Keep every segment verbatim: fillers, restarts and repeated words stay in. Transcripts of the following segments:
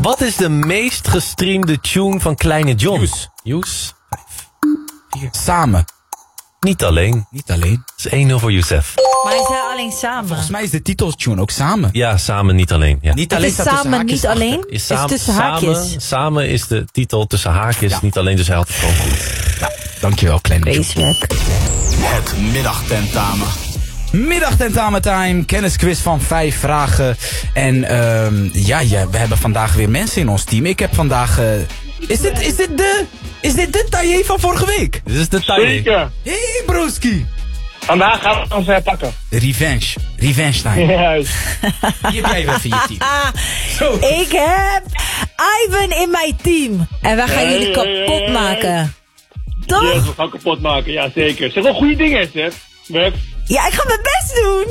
Wat is de meest gestreamde tune van Kleine John? Joes. Joes. Samen. Niet alleen. Niet alleen. Dat is één nul voor Youssef. Maar hij zei alleen samen. Volgens mij is de titeltune ook samen. Ja, samen, niet alleen. Ja. Niet Het alleen is staat tussen samen, haakjes niet achter. alleen. Is Het is tussen haakjes. Samen, samen is de titel tussen haakjes, Ja. niet alleen, dus hij had het gewoon goed. Nou, dankjewel, kleine John. Wezenlijk. Het middagtentamen. Middagtentamentime, kennisquiz van vijf vragen. En um, ja, ja, we hebben vandaag weer mensen in ons team. Ik heb vandaag... Uh, is, dit, is dit de... Is dit de taillé van vorige week? Dit is de timing. Zeker. Hé, hey, broski. Vandaag gaan we ons herpakken. Revenge. Revenge time. Juist. Hier heb jij even in je team. Zo. Ik heb Ivan in mijn team. En wij gaan Hey, jullie hey, hey, kapot hey. maken. Toch? Yes, we gaan kapot maken, ja zeker. Zeg wel goede dingen, zeg. Web. Ja, ik ga mijn best doen.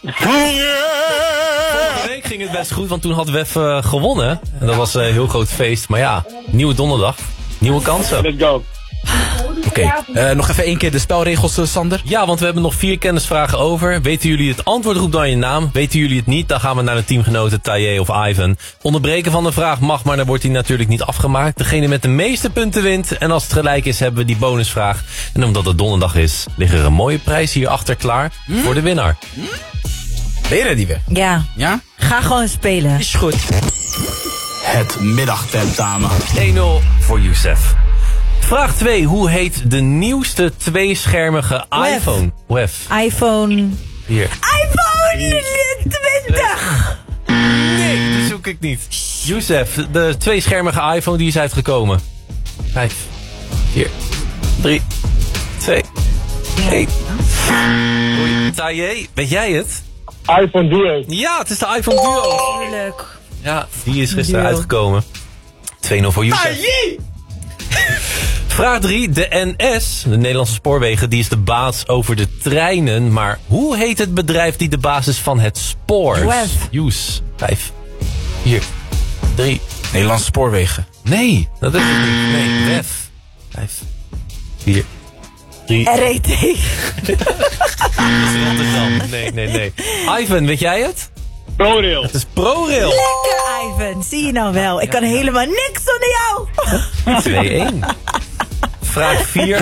Vorige week ging het best goed, want toen had Wef uh, gewonnen. En dat was een uh, heel groot feest. Maar ja, nieuwe donderdag. Nieuwe kansen. Let's go. Oké, okay. uh, nog even één keer de spelregels, uh, Sander. Ja, want we hebben nog vier kennisvragen over. Weten jullie het antwoord, roep dan je naam. Weten jullie het niet, dan gaan we naar de teamgenoten Taillé of Ivan. Onderbreken van de vraag mag, maar dan wordt die natuurlijk niet afgemaakt. Degene met de meeste punten wint. En als het gelijk is, hebben we die bonusvraag. En omdat het donderdag is, liggen er een mooie prijs hierachter klaar hmm? voor de winnaar. Hmm? Ben je ready weer? Ja. Ja? Ga gewoon spelen. Is goed. Het middagtentamen. één nul voor Youssef. Vraag twee. Hoe heet de nieuwste tweeschermige Wef. iPhone? Wef. iPhone... Hier. iPhone twintig! Nee, dat zoek ik niet. Youssef, de tweeschermige iPhone die is uitgekomen. Vijf, vier, drie, twee, één. Oei, Taillé, weet jij het? iPhone Duo. Ja, het is de iPhone Duo. Tuurlijk. Ja, die is gisteren Duo. uitgekomen. twee nul voor Youssef. Taillé! Vraag drie. De N S, de Nederlandse Spoorwegen, die is de baas over de treinen. Maar hoe heet het bedrijf die de baas is van het spoor? Wef. Joes. Vijf, vier, drie. Nederlandse spoorwegen. Nee, dat is het niet. Nee, Wef. Vijf, vier, drie. R E T. Dat is Rotterdam. Nee, nee, nee. Ivan, weet jij het? ProRail. Het is ProRail. Lekker, Ivan. Zie je nou wel. Ik kan helemaal niks zonder jou. twee één. Vraag vier.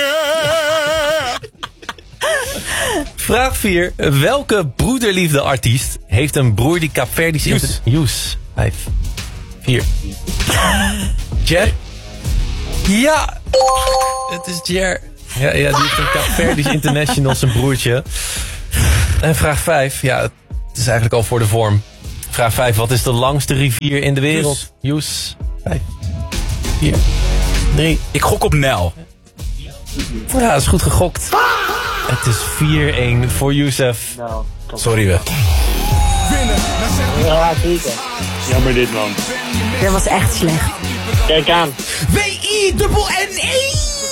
Vraag vier. Welke broederliefde-artiest heeft een broer die Kaapverdisch... Joes. Joes. Vijf, vier. Jer? Ja, het is Jer. Ja, ja, die heeft een Kaapverdisch International, zijn broertje. En vraag vijf. Ja, het is eigenlijk al voor de vorm. Vraag vijf. Wat is de langste rivier in de wereld? Joes. Vijf, vier, drie. Ik gok op Nel. Ja, dat is goed gegokt. Het is vier één voor Youssef. Nou, Sorry, we. ja, zeker. Jammer dit, man. Dat was echt slecht. Kijk aan. W I dubbel N E.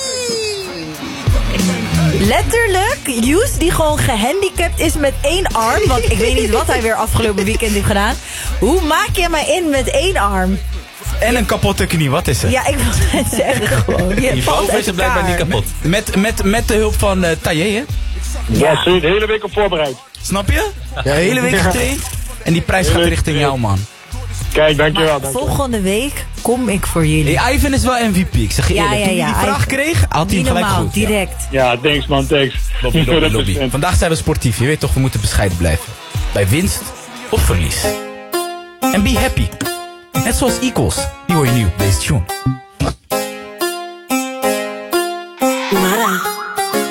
Letterlijk, Joes die gewoon gehandicapt is met één arm. Want ik weet niet wat hij weer afgelopen weekend heeft gedaan. Hoe maak je mij in met één arm? En een kapotte knie, wat is het? Ja, ik wil het zeggen gewoon. Je Die valt boven uit is het blijkbaar niet elkaar. kapot. Met, met, met de hulp van uh, Taillé, hè? Ja, zit de hele week op voorbereid. Snap je? De hele week getraind. En die prijs gaat richting jou, man. Kijk, dankjewel. Maar dankjewel. volgende week kom ik voor jullie. Hey, Ivan is wel M V P, ik zeg je Ja, eerlijk. ja, Toen hij ja, die vraag Ivan. kreeg, had hij hem Niet gelijk normaal, goed. direct. Ja, thanks man, thanks. Lobby, lobby, lobby. honderd procent. Vandaag zijn we sportief, je weet toch, we moeten bescheiden blijven. Bij winst of verlies. En be happy. Net zoals Equals. Die hoor je nu op deze tune. Mara.